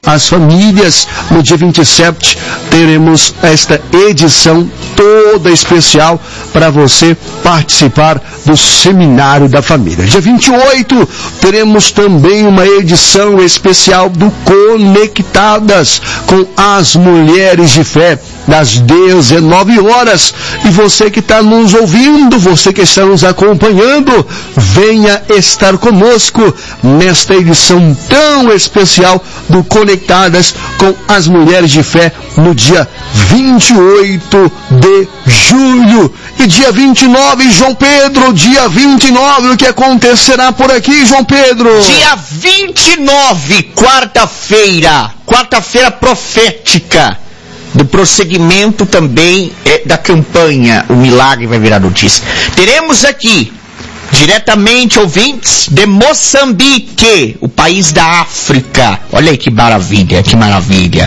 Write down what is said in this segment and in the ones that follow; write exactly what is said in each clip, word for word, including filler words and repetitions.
as famílias. No dia vinte e sete teremos esta edição toda especial para você participar do Seminário da Família. Dia vinte e oito teremos também uma edição especial do Conectadas com as Mulheres de Fé, das dezenove horas. E você que está nos ouvindo, você que está nos acompanhando, venha estar conosco nesta edição tão especial do Conectadas com as Mulheres de Fé no dia vinte e oito de julho. E dia vinte e nove, João Pedro, dia vinte e nove, o que acontecerá por aqui, João Pedro? Dia vinte e nove, quarta-feira, quarta-feira profética, do prosseguimento também é, da campanha O Milagre Vai Virar Notícia. Teremos aqui, diretamente, ouvintes de Moçambique, o país da África. Olha aí que maravilha, que maravilha.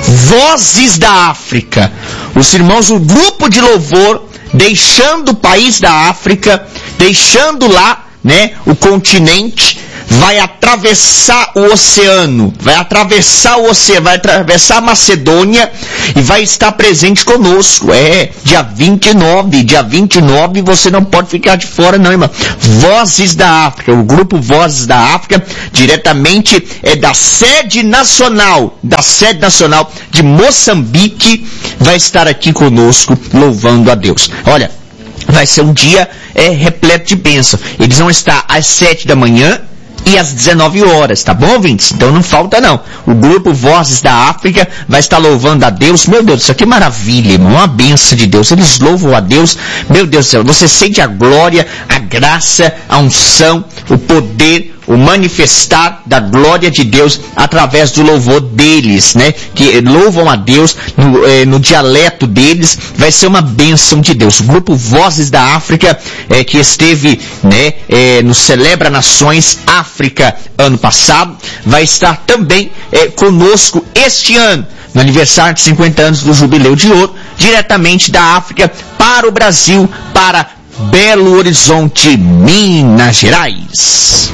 Vozes da África. Os irmãos, o grupo de louvor, deixando o país da África, deixando lá, né, o continente, vai atravessar o oceano, vai atravessar o oceano, vai atravessar a Macedônia e vai estar presente conosco. É, dia vinte e nove, dia vinte e nove, você não pode ficar de fora não, irmão. Vozes da África, o grupo Vozes da África, diretamente é da sede nacional, da sede nacional de Moçambique, vai estar aqui conosco, louvando a Deus. Olha, vai ser um dia é, repleto de bênção. Eles vão estar às sete da manhã e às dezenove horas, tá bom, ouvintes? Então não falta não. O grupo Vozes da África vai estar louvando a Deus. Meu Deus, isso aqui é maravilha, irmão. Uma bênção de Deus. Eles louvam a Deus. Meu Deus do céu, você sente a glória, a graça, a unção, o poder, o manifestar da glória de Deus através do louvor deles, né? Que louvam a Deus no, eh, no dialeto deles. Vai ser uma bênção de Deus. O grupo Vozes da África, eh, que esteve, né, eh, no Celebra Nações África ano passado, vai estar também eh, conosco este ano, no aniversário de cinquenta anos do Jubileu de Ouro, diretamente da África para o Brasil, para Belo Horizonte, Minas Gerais.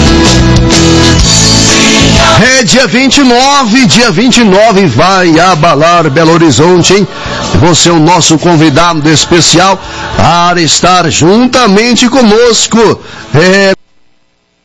É dia vinte e nove, dia vinte e nove vai abalar Belo Horizonte, hein? Você é o nosso convidado especial para estar juntamente conosco. É...